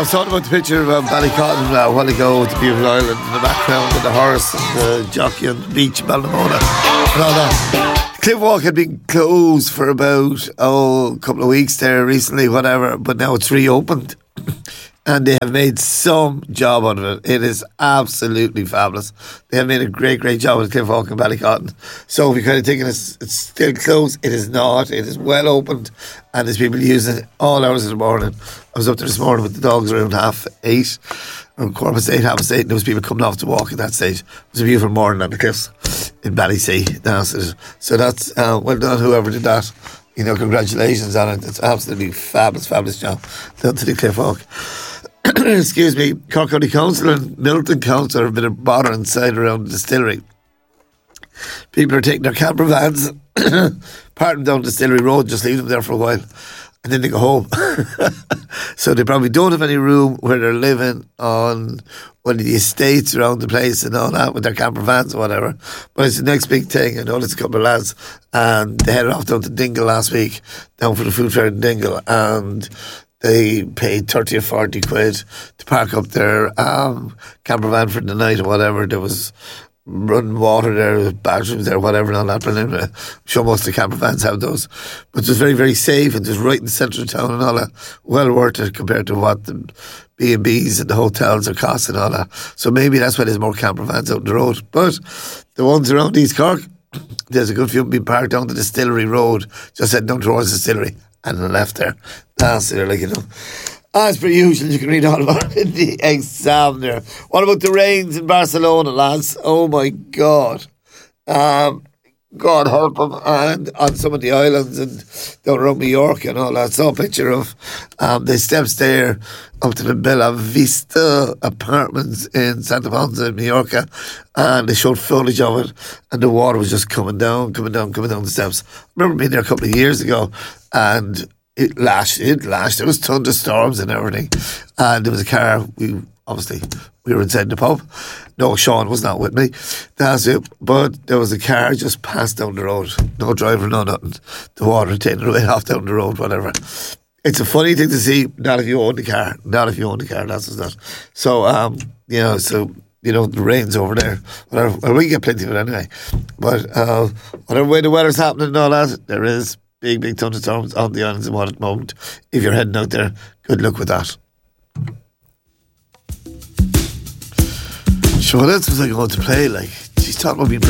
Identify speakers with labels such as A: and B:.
A: was talking about the picture of Ballycotton a while ago with the beautiful island in the background with the horse and the jockey on the beach, Balnamona and all that. Cliffwalk had been closed for about a couple of weeks there recently, whatever, but now it's reopened. And they have made some job out of it. It is absolutely fabulous. They have made a great, great job with Cliffwalk and Ballycotton. So if you're kind of thinking it's still closed, it is not. It is well opened, and there's people using it all hours of the morning. I was up there this morning with the dogs around 8:30, around 8:15, 8:30, and there was people coming off to walk at that stage. It was a beautiful morning on the cliffs in Ballysea. So that's well done, whoever did that. You know, congratulations on it. It's absolutely fabulous, fabulous job done to the Cliffwalk. Excuse me, Cork County Council and Milton Council have been a bother inside around the distillery. People are taking their camper vans, park them down Distillery Road, just leave them there for a while, and then they go home. So they probably don't have any room where they're living on one of the estates around the place and all that with their camper vans or whatever. But it's the next big thing. I know there's a couple of lads, and they headed off down to Dingle last week, down for the food fair in Dingle, and they paid 30 or 40 quid to park up their camper van for the night or whatever. There was running water there, bathrooms there, whatever, and all that. But I'm sure most of the camper vans have those. But it was very, very safe, and just right in the centre of town and all that. Well worth it compared to what the B&Bs and the hotels are costing and all that. So maybe that's why there's more camper vans out on the road. But the ones around East Cork, there's a good few being parked down the Distillery Road, just heading down towards the distillery, and left there. That's it, like, you know. As per usual, you can read all about it in the exam there. What about the rains in Barcelona, lads? Oh my God. God help them. And on some of the islands and down around Mallorca and all that. I saw a picture of the steps there up to the Bella Vista apartments in Santa Ponsa in Mallorca, and they showed footage of it, and the water was just coming down the steps. I remember being there a couple of years ago, and it lashed. There was thunderstorms and everything. And there was a car. We were inside the pub. No, Sean was not with me. That's it. But there was a car just passed down the road. No driver, no nothing. The water taking it right off down the road, whatever. It's a funny thing to see. Not if you own the car. That's what's that. So, the rain's over there. Whatever. Well, we get plenty of it anyway. But whatever way the weather's happening and all that, there is big thunderstorms on the islands of Watt at the moment. If you're heading out there, good luck with that. So what else was I going to play? Like, she's talking about being